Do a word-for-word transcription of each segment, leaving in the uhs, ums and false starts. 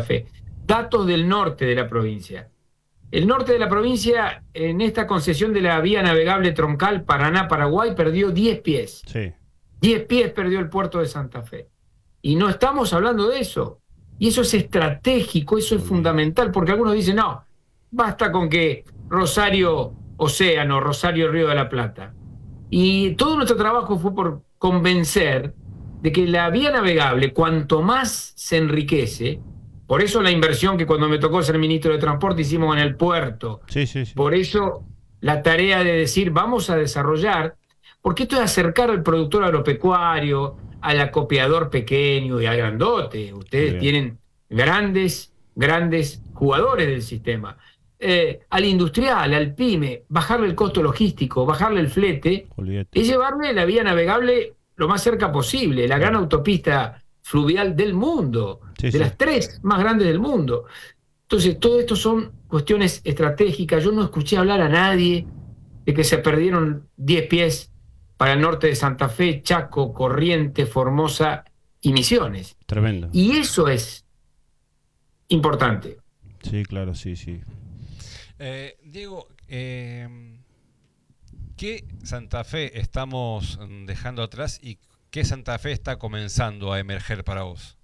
Santa Fe. Datos del norte de la provincia. El norte de la provincia, en esta concesión de la vía navegable troncal Paraná-Paraguay, perdió diez pies. Sí. diez pies perdió el puerto de Santa Fe. Y no estamos hablando de eso. Y eso es estratégico, eso es fundamental, porque algunos dicen, no, basta con que Rosario Océano, Rosario Río de la Plata. Y todo nuestro trabajo fue por convencer de que la vía navegable, cuanto más se enriquece, por eso la inversión que cuando me tocó ser ministro de Transporte hicimos en el puerto, Sí, sí, sí. por eso la tarea de decir, vamos a desarrollar, porque esto es acercar al productor agropecuario, al acopiador pequeño y al grandote. Ustedes tienen grandes, grandes jugadores del sistema. Eh, al industrial, al pyme, bajarle el costo logístico, bajarle el flete, Olvídate. es llevarle la vía navegable lo más cerca posible, la gran autopista fluvial del mundo, Sí, de sí. las tres más grandes del mundo. Entonces, todo esto son cuestiones estratégicas. Yo no escuché hablar a nadie de que se perdieron diez pies para el norte de Santa Fe, Chaco, Corrientes, Formosa y Misiones. Tremendo. Y eso es importante. Sí, claro, sí, sí. Eh, Diego, eh, ¿qué Santa Fe estamos dejando atrás y qué Santa Fe está comenzando a emerger para vos?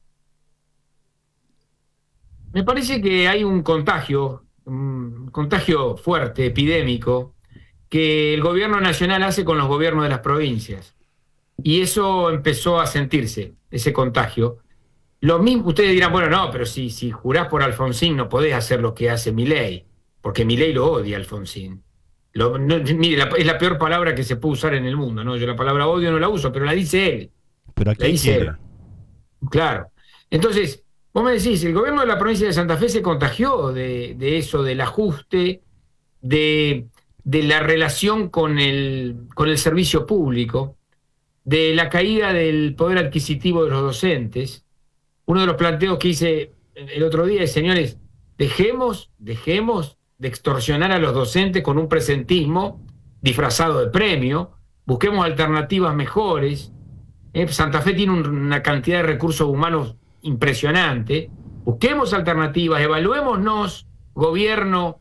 Me parece que hay un contagio, un contagio fuerte, epidémico, que el gobierno nacional hace con los gobiernos de las provincias. Y eso empezó a sentirse, ese contagio. Lo mismo, ustedes dirán, bueno, no, pero si, si jurás por Alfonsín no podés hacer lo que hace Milei, porque Milei lo odia a Alfonsín. Lo, no, mire, la, es la peor palabra que se puede usar en el mundo, ¿no? Yo la palabra odio no la uso, pero la dice él. Pero ¿a La quién dice quiere? él. Claro. Entonces, vos me decís, el gobierno de la provincia de Santa Fe se contagió de, de eso, del ajuste, de, de la relación con el, con el servicio público, de la caída del poder adquisitivo de los docentes. Uno de los planteos que hice el otro día es, señores, dejemos, dejemos de extorsionar a los docentes con un presentismo disfrazado de premio, busquemos alternativas mejores. Eh, Santa Fe tiene un, una cantidad de recursos humanos impresionante. Busquemos alternativas, evaluémonos, gobierno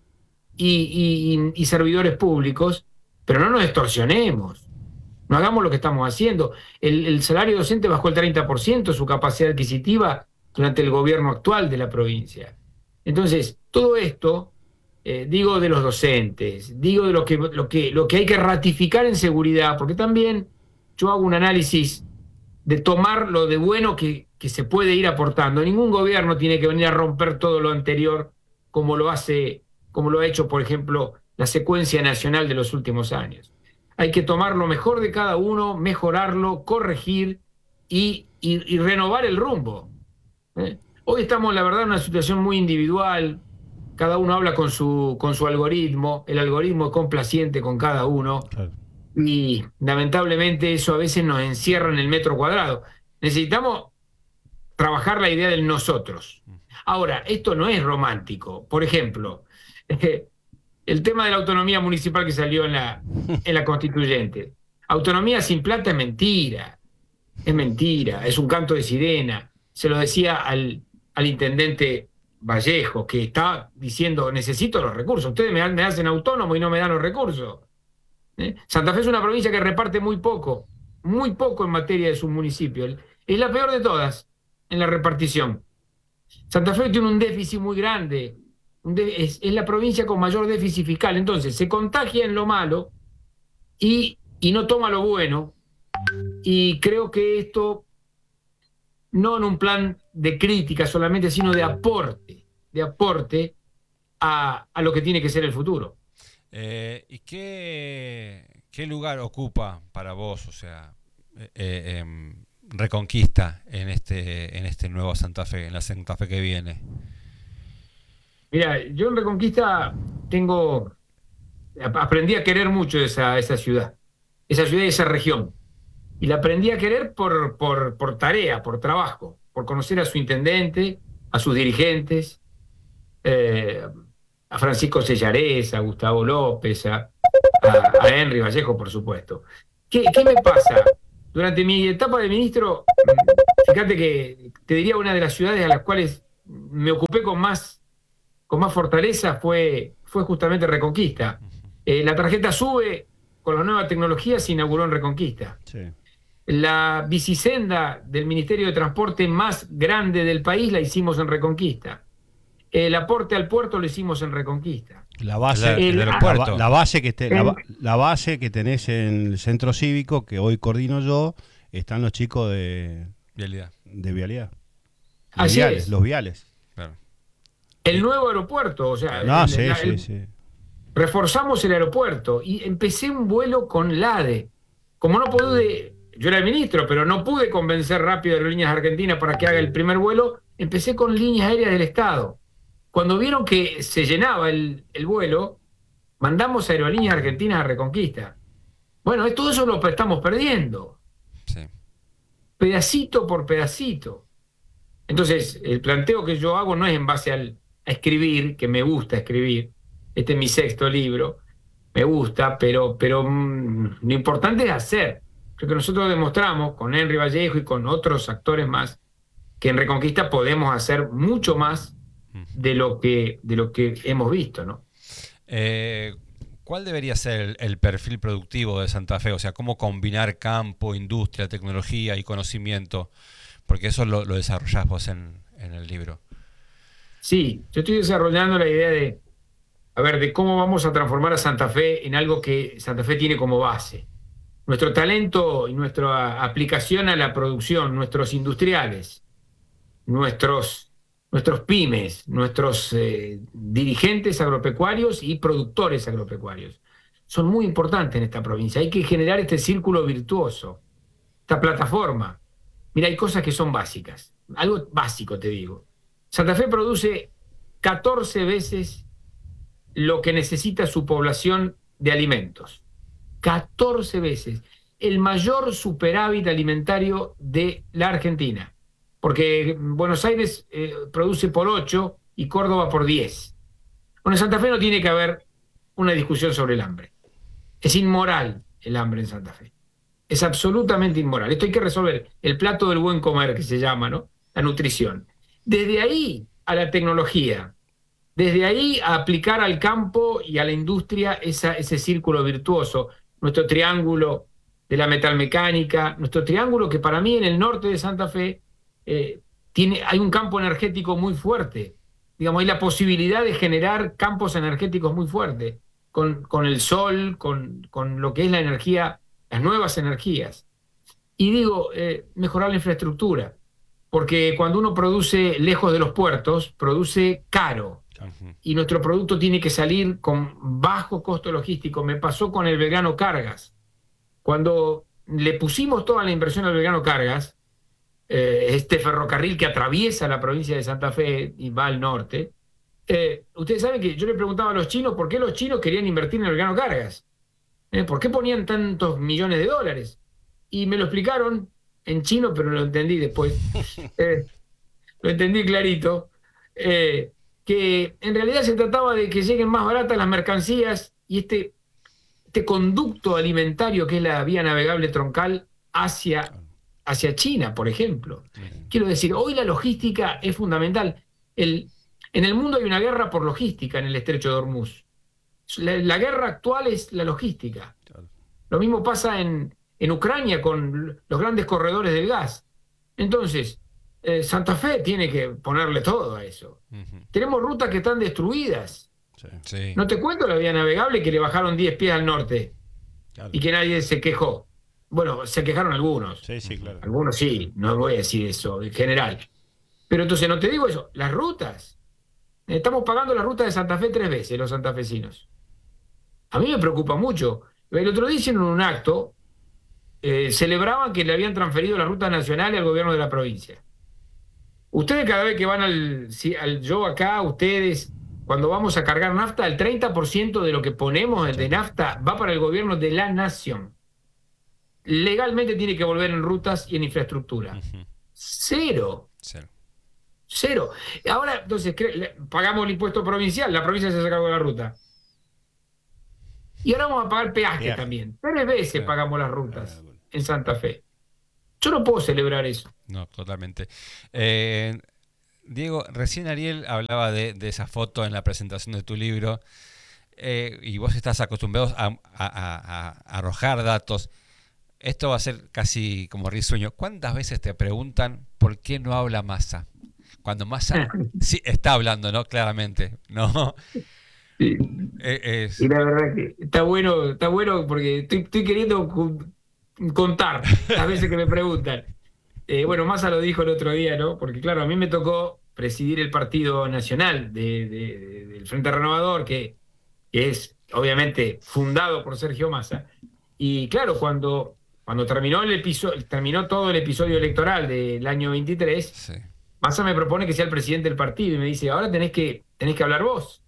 y, y, y servidores públicos, pero no nos extorsionemos. No hagamos lo que estamos haciendo. El, el salario docente bajó el treinta por ciento su capacidad adquisitiva durante el gobierno actual de la provincia. Entonces, todo esto, eh, digo de los docentes, digo de lo que, lo, que, lo que hay que ratificar en seguridad, porque también yo hago un análisis de tomar lo de bueno que, que se puede ir aportando. Ningún gobierno tiene que venir a romper todo lo anterior como lo hace, como lo ha hecho, por ejemplo, la secuencia nacional de los últimos años. Hay que tomar lo mejor de cada uno, mejorarlo, corregir y, y, y renovar el rumbo. ¿Eh? Hoy estamos, la verdad, en una situación muy individual. Cada uno habla con su, con su algoritmo. El algoritmo es complaciente con cada uno. Claro. Y lamentablemente eso a veces nos encierra en el metro cuadrado. Necesitamos trabajar la idea del nosotros. Ahora, esto no es romántico. Por ejemplo, eh, el tema de la autonomía municipal que salió en la, en la constituyente. Autonomía sin plata es mentira. Es mentira, es un canto de sirena. Se lo decía al, al intendente Vallejo, que está diciendo, necesito los recursos. Ustedes me, me hacen autónomo y no me dan los recursos. ¿Eh? Santa Fe es una provincia que reparte muy poco, muy poco en materia de sus municipios. Es la peor de todas en la repartición. Santa Fe tiene un déficit muy grande. Es, es la provincia con mayor déficit fiscal. Entonces se contagia en lo malo y, y no toma lo bueno. Y creo que esto, no en un plan de crítica solamente, sino de aporte, de aporte a, a lo que tiene que ser el futuro. Eh, ¿Y qué, qué lugar ocupa para vos, o sea, eh, eh, Reconquista en este, en este nuevo Santa Fe, en la Santa Fe que viene? Mira, yo en Reconquista tengo, aprendí a querer mucho esa, esa ciudad, esa ciudad y esa región. Y la aprendí a querer por, por, por tarea, por trabajo, por conocer a su intendente, a sus dirigentes, eh, a Francisco Sellarés, a Gustavo López, a, a, a Henry Vallejo, por supuesto. ¿Qué, ¿Qué me pasa? Durante mi etapa de ministro, fíjate que te diría una de las ciudades a las cuales me ocupé con más, con más fortaleza fue, fue justamente Reconquista. Eh, la tarjeta SUBE, con la nueva tecnología, se inauguró en Reconquista. Sí. La bicisenda del Ministerio de Transporte más grande del país la hicimos en Reconquista. El aporte al puerto lo hicimos en Reconquista. La base, El- el El- aeropuerto. la, la base que te- la, El- ba- la base que tenés en el centro cívico, que hoy coordino yo, están los chicos de, Vialidad. de vialidad. Los Así viales, es. los viales. Claro. El nuevo aeropuerto, o sea, No, el- sí, la- sí, el- sí. reforzamos el aeropuerto y empecé un vuelo con LADE. Como no pude, yo era el ministro, pero no pude convencer rápido a Aerolíneas Argentinas para que haga el primer vuelo, empecé con líneas aéreas del Estado. Cuando vieron que se llenaba el, el vuelo, mandamos a Aerolíneas Argentinas a Reconquista. Bueno, todo eso lo estamos perdiendo, Sí. pedacito por pedacito. Entonces, el planteo que yo hago no es en base al, a escribir, que me gusta escribir. Este es mi sexto libro, me gusta, pero, pero mm, lo importante es hacer. Creo que nosotros demostramos con Henry Vallejo y con otros actores más que en Reconquista podemos hacer mucho más de lo que, de lo que hemos visto, ¿no? Eh, ¿Cuál debería ser el, el perfil productivo de Santa Fe? O sea, ¿cómo combinar campo, industria, tecnología y conocimiento? Porque eso lo, lo desarrollás vos en, en el libro. Sí, yo estoy desarrollando la idea de, a ver, de cómo vamos a transformar a Santa Fe en algo que Santa Fe tiene como base. Nuestro talento y nuestra aplicación a la producción, nuestros industriales, nuestros, nuestros pymes, nuestros eh, dirigentes agropecuarios y productores agropecuarios. Son muy importantes en esta provincia. Hay que generar este círculo virtuoso, esta plataforma. Mira, hay cosas que son básicas. Algo básico te digo. Santa Fe produce catorce veces lo que necesita su población de alimentos. catorce veces. El mayor superávit alimentario de la Argentina. Porque Buenos Aires eh, produce por ocho y Córdoba por diez. Bueno, en Santa Fe no tiene que haber una discusión sobre el hambre. Es inmoral el hambre en Santa Fe. Es absolutamente inmoral. Esto hay que resolver. El plato del buen comer, que se llama, ¿no? La nutrición. Desde ahí a la tecnología. Desde ahí a aplicar al campo y a la industria esa, ese círculo virtuoso. Nuestro triángulo de la metalmecánica, nuestro triángulo que para mí en el norte de Santa Fe eh, tiene, hay un campo energético muy fuerte. Digamos, hay la posibilidad de generar campos energéticos muy fuertes, con, con el sol, con, con lo que es la energía, las nuevas energías. Y digo, eh, mejorar la infraestructura, porque cuando uno produce lejos de los puertos, produce caro. Ujú. Y nuestro producto tiene que salir con bajo costo logístico. Me pasó con el Belgrano Cargas. Cuando le pusimos toda la inversión al Belgrano Cargas, eh, este ferrocarril que atraviesa la provincia de Santa Fe y va al norte, eh, ustedes saben que yo le preguntaba a los chinos por qué los chinos querían invertir en el Belgrano Cargas. ¿Eh? ¿Por qué ponían tantos millones de dólares? Y me lo explicaron en chino, pero lo entendí después. Eh, lo entendí clarito. Eh, que en realidad se trataba de que lleguen más baratas las mercancías y este, este conducto alimentario que es la vía navegable troncal hacia, hacia China, por ejemplo. Quiero decir, hoy la logística es fundamental. El, en el mundo hay una guerra por logística en el estrecho de Hormuz. La, la guerra actual es la logística. Lo mismo pasa en, en Ucrania con los grandes corredores del gas. Entonces, eh, Santa Fe tiene que ponerle todo a eso. Ujú. Tenemos rutas que están destruidas. Sí, Sí. No te cuento la vía navegable que le bajaron diez pies al norte claro. y que nadie se quejó. Bueno, se quejaron algunos. Sí, sí, claro. Algunos sí, no voy a decir eso en general. Pero entonces no te digo eso, las rutas. Estamos pagando la ruta de Santa Fe tres veces, los santafesinos. A mí me preocupa mucho. El otro día hicieron un acto, eh, celebraban que le habían transferido la ruta nacional al gobierno de la provincia. Ustedes cada vez que van al, si- al yo acá, ustedes, cuando vamos a cargar nafta, el treinta por ciento de lo que ponemos de nafta va para el gobierno de la nación. Legalmente tiene que volver en rutas y en infraestructura. Ujú. Cero. Sí. Cero. Ahora, entonces, cre- le- pagamos el impuesto provincial, la provincia se hace cargo de la ruta. Y ahora vamos a pagar peaje Peaje. también. Tres veces Claro. pagamos las rutas Ah, bueno. en Santa Fe. Yo no puedo celebrar eso. No, totalmente. Eh, Diego, recién Ariel hablaba de, de esa foto en la presentación de tu libro, eh, y vos estás acostumbrados a, a, a, a arrojar datos. Esto va a ser casi como risueño. ¿Cuántas veces te preguntan por qué no habla Massa? Cuando Massa sí está hablando, ¿no? Claramente, ¿no? Sí. Eh, es... Y la verdad que está bueno, está bueno porque estoy, estoy queriendo contar las veces que me preguntan. Eh, bueno, Massa lo dijo el otro día, ¿no? Porque claro, a mí me tocó presidir el Partido Nacional de, de, de, del Frente Renovador, que, que es obviamente fundado por Sergio Massa. Y claro, cuando, cuando terminó, el episodio, terminó todo el episodio electoral del año veintitrés, sí. Massa me propone que sea el presidente del partido y me dice, ahora tenés que, tenés que hablar vos.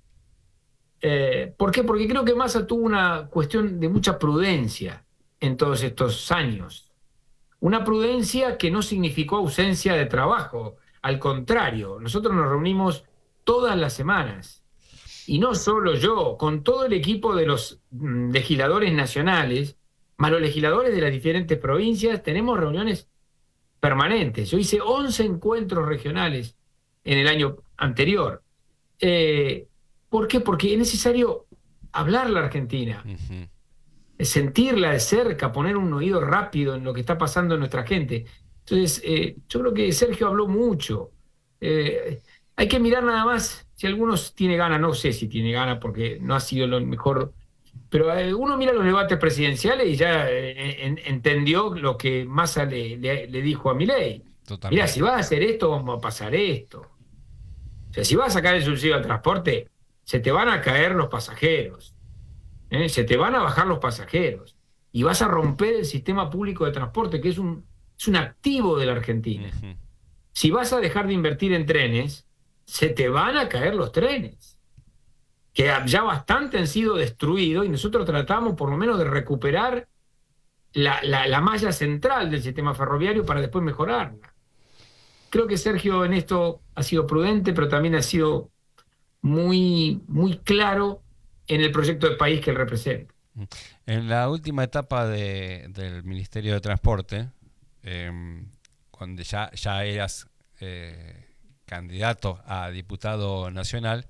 Eh, ¿Por qué? Porque creo que Massa tuvo una cuestión de mucha prudencia en todos estos años. Una prudencia que no significó ausencia de trabajo. Al contrario, nosotros nos reunimos todas las semanas. Y no solo yo, con todo el equipo de los mm, legisladores nacionales, más los legisladores de las diferentes provincias, tenemos reuniones permanentes. Yo hice once encuentros regionales en el año anterior. Eh, ¿Por qué? Porque es necesario hablar la Argentina, uh-huh. sentirla de cerca, poner un oído rápido en lo que está pasando en nuestra gente. Entonces, eh, yo creo que Sergio habló mucho. Eh, hay que mirar nada más si algunos tiene ganas, no sé si tiene ganas porque no ha sido lo mejor, pero eh, uno mira los debates presidenciales y ya eh, en, entendió lo que Massa le, le, le dijo a Milei. Mira, si vas a hacer esto, vamos a pasar esto. O sea, si vas a sacar el subsidio al transporte, se te van a caer los pasajeros, ¿eh? Se te van a bajar los pasajeros y vas a romper el sistema público de transporte, que es un, es un activo de la Argentina. Uh-huh. Si vas a dejar de invertir en trenes, se te van a caer los trenes, que ya bastante han sido destruidos y nosotros tratamos por lo menos de recuperar la, la, la malla central del sistema ferroviario para después mejorarla. Creo que Sergio en esto ha sido prudente, pero también ha sido muy, muy claro en el proyecto de país que él representa. En la última etapa de, del Ministerio de Transporte, eh, cuando ya, ya eras eh, candidato a diputado nacional,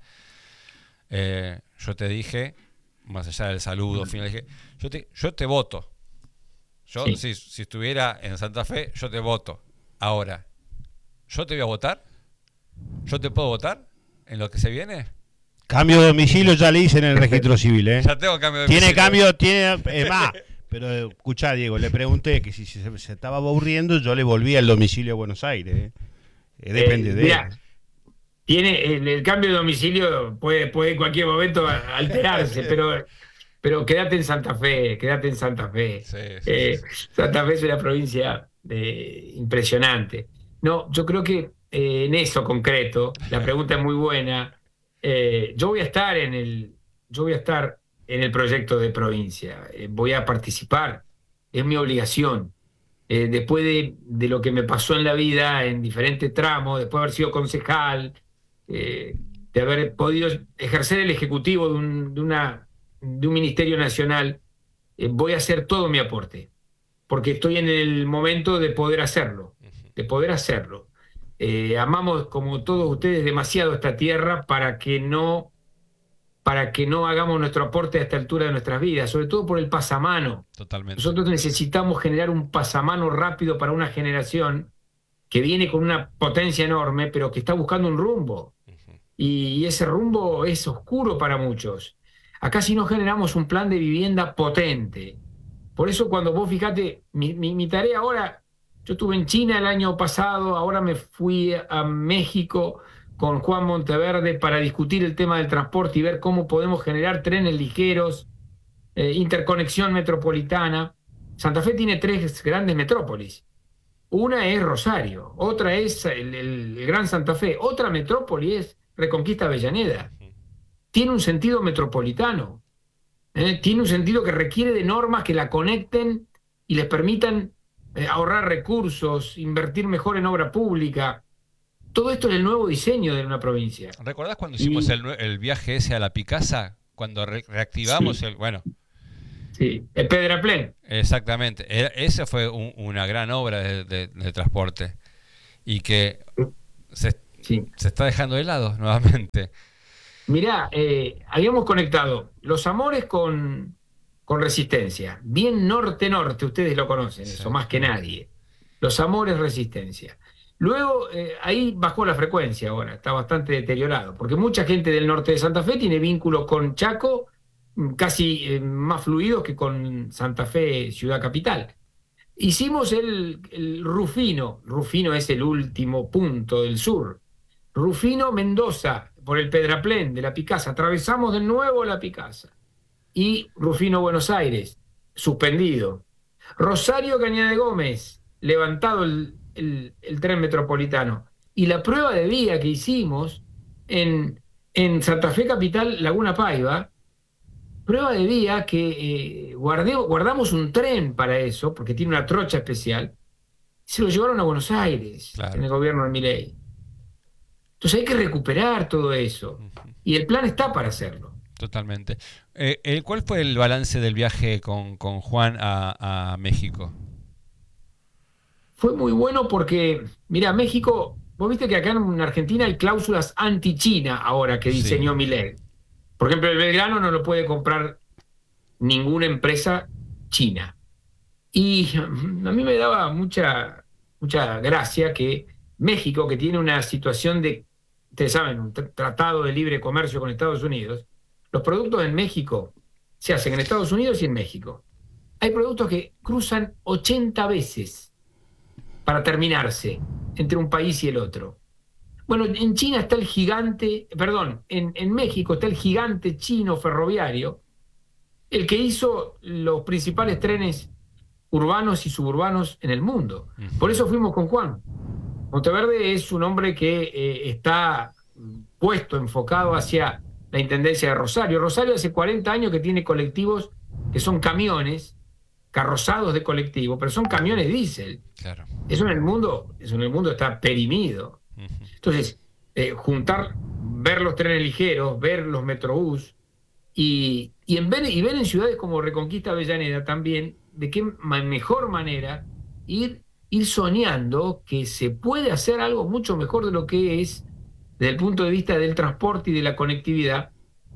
eh, yo te dije, más allá del saludo final, dije, yo te, yo te voto. Yo, sí. si, si estuviera en Santa Fe, yo te voto. Ahora, ¿yo te voy a votar? ¿Yo te puedo votar en lo que se viene? Cambio de domicilio ya le hice en el registro civil, ¿eh? Ya tengo cambio de domicilio. Tiene cambio, tiene eh, más. Pero escuchá, Diego, le pregunté que si se, se estaba aburriendo, yo le volví al domicilio a Buenos Aires. ¿eh? Eh, depende eh, de mirá, él. Tiene el, el cambio de domicilio puede, puede en cualquier momento alterarse, pero, pero quédate en Santa Fe, quédate en Santa Fe. Sí, sí, eh, sí. Santa Fe es una provincia eh, impresionante. No, yo creo que eh, en eso concreto, la pregunta es muy buena. Eh, yo voy a estar en el, yo voy a estar en el proyecto de provincia, eh, voy a participar, es mi obligación. Eh, después de, de lo que me pasó en la vida, en diferentes tramos, después de haber sido concejal, eh, de haber podido ejercer el ejecutivo de un, de una, de un ministerio nacional, eh, voy a hacer todo mi aporte, porque estoy en el momento de poder hacerlo, de poder hacerlo. Eh, amamos, como todos ustedes, demasiado esta tierra para que no para que no hagamos nuestro aporte a esta altura de nuestras vidas, sobre todo por el pasamano. Totalmente. Nosotros necesitamos generar un pasamano rápido para una generación que viene con una potencia enorme, pero que está buscando un rumbo. Uh-huh. Y ese rumbo es oscuro para muchos. Acá si no generamos un plan de vivienda potente. Por eso cuando vos fijate, mi, mi, mi tarea ahora, yo estuve en China el año pasado, ahora me fui a México con Juan Monteverde para discutir el tema del transporte y ver cómo podemos generar trenes ligeros, eh, interconexión metropolitana. Santa Fe tiene tres grandes metrópolis. Una es Rosario, otra es el, el, el Gran Santa Fe, otra metrópoli es Reconquista Avellaneda. Tiene un sentido metropolitano, ¿eh? Tiene un sentido que requiere de normas que la conecten y les permitan eh, ahorrar recursos, invertir mejor en obra pública. Todo esto es el nuevo diseño de una provincia. ¿Recordás cuando hicimos y... el, el viaje ese a la Picasa? Cuando re reactivamos sí. el... Bueno. Sí, el Pedraplén. Exactamente. Esa fue un, una gran obra de, de, de transporte. Y que se, Sí. Se está dejando de lado nuevamente. Mirá, eh, habíamos conectado Los Amores con, con Resistencia. Bien norte-norte, ustedes lo conocen, Sí. eso, más que nadie. Los Amores, Resistencia. Luego, eh, ahí bajó la frecuencia ahora, está bastante deteriorado, porque mucha gente del norte de Santa Fe tiene vínculos con Chaco mm, casi eh, más fluidos que con Santa Fe, ciudad capital. Hicimos el, el Rufino, Rufino es el último punto del sur. Rufino Mendoza, por el Pedraplén de la Picasa, atravesamos de nuevo la Picasa. Y Rufino Buenos Aires, suspendido. Rosario Cañada de Gómez, levantado el, el, el tren metropolitano. Y la prueba de vía que hicimos en, en Santa Fe Capital, Laguna Paiva, prueba de vía que eh, guardé, guardamos un tren para eso, porque tiene una trocha especial, y se lo llevaron a Buenos Aires, Claro. en el gobierno de Milei. Entonces hay que recuperar todo eso. Y el plan está para hacerlo. Totalmente. Eh, eh, ¿Cuál fue el balance del viaje con, con Juan a, a México? Fue muy bueno porque, mira, México, vos viste que acá en Argentina hay cláusulas anti-China ahora que Sí. diseñó Milei. Por ejemplo, el Belgrano no lo puede comprar ninguna empresa china. Y a mí me daba mucha, mucha gracia que México, que tiene una situación de, ustedes saben, un tr- tratado de libre comercio con Estados Unidos, los productos en México se hacen en Estados Unidos y en México. Hay productos que cruzan ochenta veces para terminarse entre un país y el otro. Bueno, en China está el gigante, perdón, en, en México está el gigante chino ferroviario, el que hizo los principales trenes urbanos y suburbanos en el mundo. Por eso fuimos con Juan. Monteverde es un hombre que eh, está puesto, enfocado hacia la Intendencia de Rosario. Rosario hace cuarenta años que tiene colectivos que son camiones, carrozados de colectivo, pero son camiones diésel. Claro. Eso en el mundo, eso en el mundo está perimido. Ujú. Entonces, eh, juntar, ver los trenes ligeros, ver los metrobús y, y, en ver, y ver en ciudades como Reconquista, Avellaneda también, de qué ma- mejor manera ir, ir soñando que se puede hacer algo mucho mejor de lo que es desde el punto de vista del transporte y de la conectividad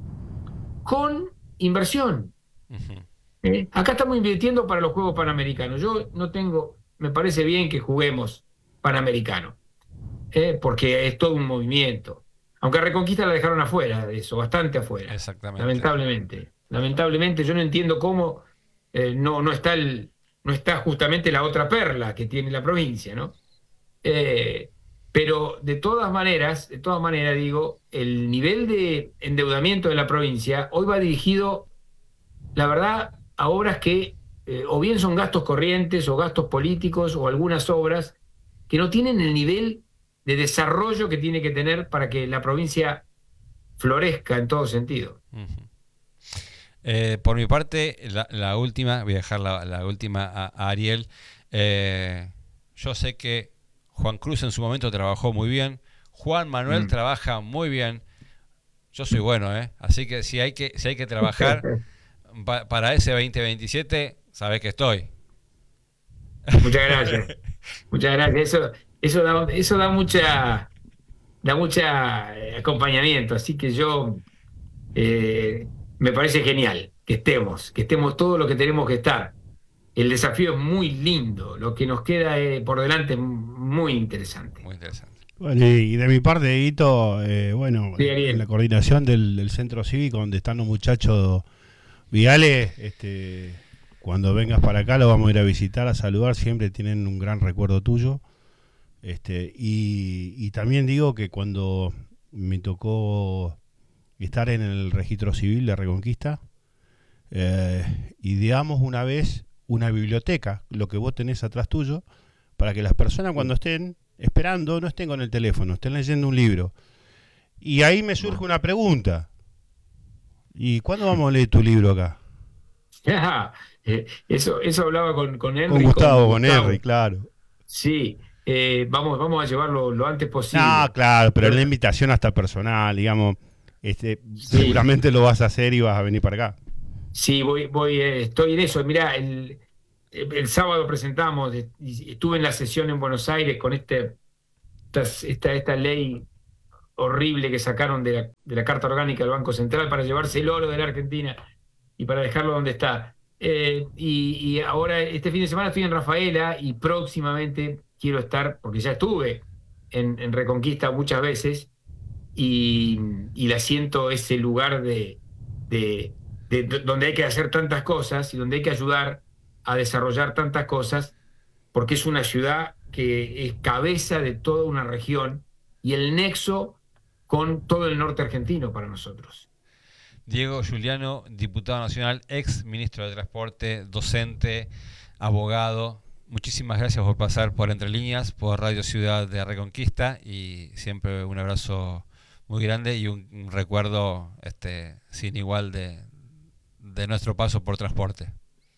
con inversión. Ujú. ¿Eh? Acá estamos invirtiendo para los Juegos Panamericanos. Yo no tengo, me parece bien que juguemos Panamericano, ¿eh? Porque es todo un movimiento. Aunque a Reconquista la dejaron afuera de eso, bastante afuera. Exactamente. Lamentablemente. Lamentablemente, yo no entiendo cómo eh, no, no, está el, no está justamente la otra perla que tiene la provincia, ¿no? Eh, pero de todas maneras, de todas maneras, digo, el nivel de endeudamiento de la provincia hoy va dirigido, la verdad, a obras que eh, o bien son gastos corrientes o gastos políticos o algunas obras que no tienen el nivel de desarrollo que tiene que tener para que la provincia florezca en todo sentido. Ujú. Eh, por mi parte, la, la última, voy a dejar la, la última a, a Ariel. Eh, yo sé que Juan Cruz en su momento trabajó muy bien, Juan Manuel Mm. trabaja muy bien. Yo soy bueno, ¿eh? Así que si hay que, si hay que trabajar pa- para ese veinte veintisiete, sabés que estoy. Muchas gracias. Muchas gracias. Eso, eso da, eso da mucha, da mucha eh, acompañamiento. Así que yo eh, me parece genial que estemos, que estemos todo lo que tenemos que estar. El desafío es muy lindo, lo que nos queda eh, por delante es muy interesante. Muy interesante. Bueno, y de mi parte, Guito, eh, bueno, Sí, Ariel. en la coordinación del, del centro cívico donde están los muchachos viales, este, cuando vengas para acá lo vamos a ir a visitar, a saludar, siempre tienen un gran recuerdo tuyo. Este, y, y también digo que cuando me tocó estar en el registro civil de Reconquista, eh, ideamos una vez una biblioteca, lo que vos tenés atrás tuyo, para que las personas cuando estén esperando no estén con el teléfono, estén leyendo un libro. Y ahí me surge una pregunta. ¿Y cuándo vamos a leer tu libro acá? Eh, eso, eso hablaba con, con Henry. Con Gustavo, con Gustavo. Henry, claro. Sí, eh, vamos, vamos a llevarlo lo antes posible. No, claro, pero la invitación hasta personal, digamos, este, Sí. seguramente lo vas a hacer y vas a venir para acá. Sí, voy, voy, eh, estoy en eso. Mirá, el, el sábado presentamos, eh, y estuve en la sesión en Buenos Aires con este, esta, esta, esta ley horrible que sacaron de la, de la Carta Orgánica del Banco Central para llevarse el oro de la Argentina y para dejarlo donde está. Eh, y, y ahora este fin de semana estoy en Rafaela y próximamente quiero estar, porque ya estuve en, en Reconquista muchas veces y, y la siento ese lugar de, de, de, de donde hay que hacer tantas cosas y donde hay que ayudar a desarrollar tantas cosas, porque es una ciudad que es cabeza de toda una región y el nexo con todo el norte argentino para nosotros. Diego Giuliano, diputado nacional, ex ministro de Transporte, docente, abogado. Muchísimas gracias por pasar por Entre Líneas, por Radio Ciudad de Reconquista, y siempre un abrazo muy grande y un, un recuerdo este, sin igual de, de nuestro paso por transporte.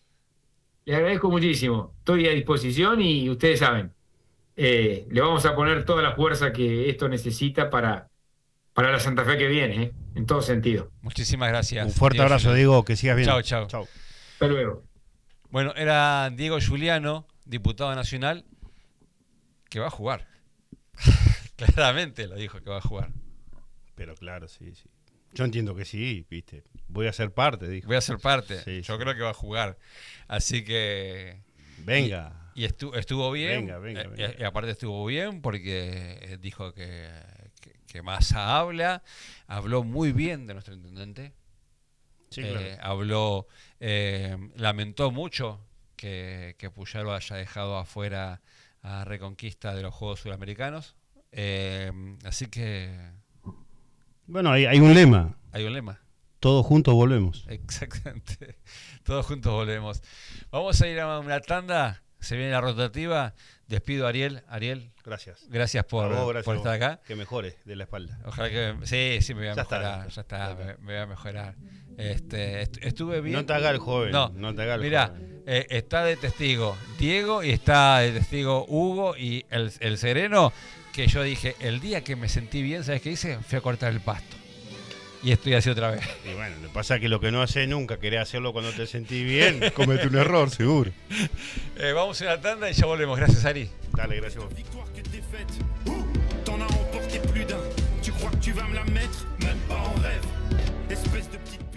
Le agradezco muchísimo, estoy a disposición y ustedes saben, eh, le vamos a poner toda la fuerza que esto necesita para, para la Santa Fe que viene, ¿eh? En todo sentido. Muchísimas gracias. Un fuerte Diego abrazo, Giuliano. Diego, que sigas bien. Chao, chao. Chao. Hasta luego. Bueno, era Diego Giuliano, diputado nacional, que va a jugar. Claramente lo dijo que va a jugar. Pero claro, sí, sí. Yo entiendo que sí, viste. Voy a ser parte, dijo. Voy a ser parte. Sí, Yo sí. creo que va a jugar. Así que... Venga. Y estuvo, estuvo bien. Venga, venga, eh, venga. Y, y aparte estuvo bien porque dijo que, que, que Massa habla. Habló muy bien de nuestro intendente. Sí, Eh, claro. habló, eh, lamentó mucho que, que Puyaro haya dejado afuera a Reconquista de los Juegos Sudamericanos. Eh, así que Bueno, hay, hay un lema. hay un lema. Todos juntos volvemos. Exactamente. Todos juntos volvemos. Vamos a ir a una tanda. Se viene la rotativa. Despido a Ariel. Ariel, Gracias. gracias por, A vos, gracias por a estar vos. acá. Que mejore de la espalda. Ojalá que... Sí, sí, me voy a Ya está, mejorar. Ya está, ya está. me, me voy a mejorar. Este, est- estuve bien. No te haga el joven. No, No te haga el mirá, joven. eh, está de testigo Diego y está de testigo Hugo y el, el sereno, que yo dije, el día que me sentí bien, ¿sabes qué hice? Fui a cortar el pasto. Y estoy así otra vez. Y bueno, lo que pasa es que lo que no haces nunca, querés hacerlo cuando te sentís bien, comete un error, seguro. Eh, vamos a la tanda y ya volvemos. Gracias, Ari. Dale, gracias a vos. Victoire que défaite. T'en as emporté plus d'un. Tu crois que tu vas me la mettre? Même pas en rêve. Espèce de petite